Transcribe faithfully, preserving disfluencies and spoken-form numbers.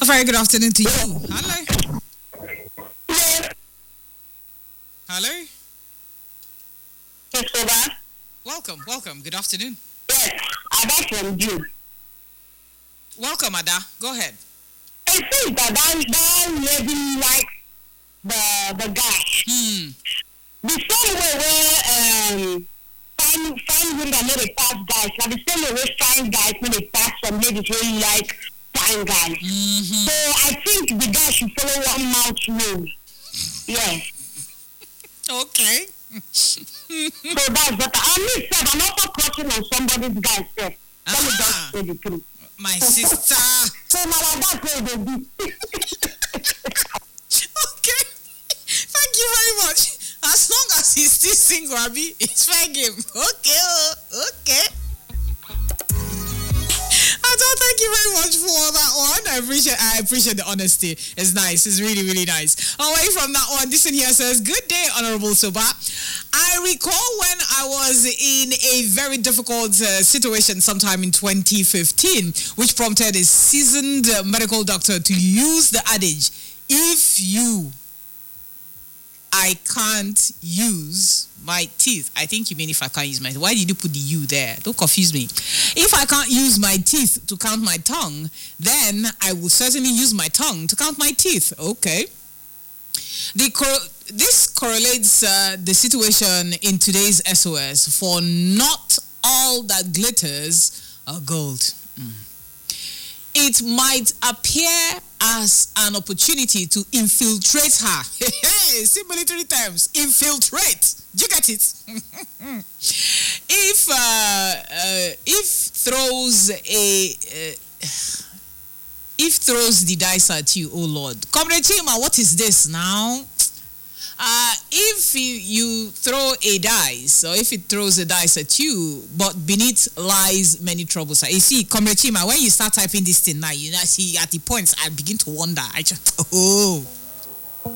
A very good afternoon to you. Hello. Hello. Yes, Oba. Welcome, welcome. Good afternoon. Yes, Ada from you. Welcome, Ada. Go ahead. I think that that, that lady likes the the guy. Hmm. The same way where um fine fine women that made a pass guys, like the same way where fine guys made a pass some ladies really like fine guys. Mm-hmm. So I think the guy should follow one mouth rule. Yes. Okay. So that's better. I mean, sir, I'm also crushing on somebody's guy, sir. Let me Ah. just say the truth. My sister. So now that's where they do. Okay. Thank you very much. As long as he's still single, Abby, it's fair game. Okay, oh, okay. Ada, thank you very much for that one. I appreciate I appreciate the honesty. It's nice. It's really, really nice. Away from that one, this in here says, good day, Honorable Soba. I recall when I was in a very difficult uh, situation sometime in twenty fifteen, which prompted a seasoned uh, medical doctor to use the adage, if you, I can't use my teeth. I think you mean if I can't use my teeth. Why did you put the you there? Don't confuse me. If I can't use my teeth to count my tongue, then I will certainly use my tongue to count my teeth. Okay. The cor- this correlates uh, the situation in today's S O S, for not all that glitters are gold. Mm. It might appear as an opportunity to infiltrate her. Hey, see military terms. Infiltrate. Do you get it? if uh, uh, if throws a uh, if throws the dice at you, oh Lord, Comrade Chima, what is this now? Uh, if you, you throw a dice, or if it throws a dice at you, but beneath lies many troubles. You see, Comrade Chima, when you start typing this thing now, you know, see at the points I begin to wonder. I just, oh.